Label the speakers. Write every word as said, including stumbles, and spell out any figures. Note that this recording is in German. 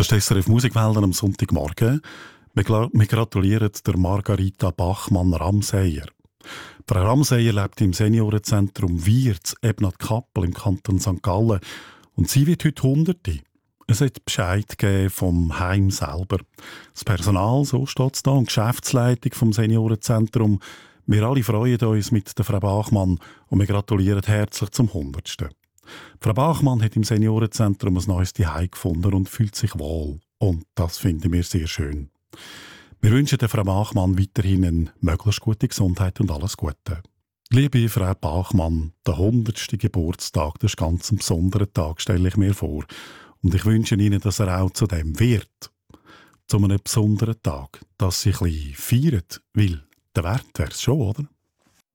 Speaker 1: Das ist S R F Musikwälder am Sonntagmorgen. Wir, gla- wir gratulieren der Margarita Bachmann-Ramseyer. Frau Ramseyer lebt im Seniorenzentrum Wierz, Ebnat-Kappel im Kanton Sankt Gallen. Und sie wird heute Hunderte. Es hat Bescheid gegeben vom Heim selber. Das Personal, so steht es da, und die Geschäftsleitung vom Seniorenzentrum. Wir alle freuen uns mit der Frau Bachmann und wir gratulieren herzlich zum Hundertsten. Frau Bachmann hat im Seniorenzentrum ein neues Zuhause gefunden und fühlt sich wohl. Und das finden wir sehr schön. Wir wünschen der Frau Bachmann weiterhin eine möglichst gute Gesundheit und alles Gute. Liebe Frau Bachmann, der hundertste Geburtstag, das ist ganz ein besonderer Tag, stelle ich mir vor. Und ich wünsche Ihnen, dass er auch zu dem wird. Zu einem besonderen Tag, dass Sie ein bisschen feiern, weil der Wert wäre es schon, oder?